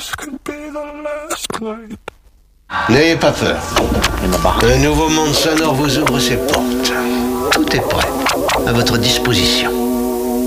N'ayez pas peur. Un nouveau monde sonore vous ouvre ses portes. Tout est prêt, à votre disposition.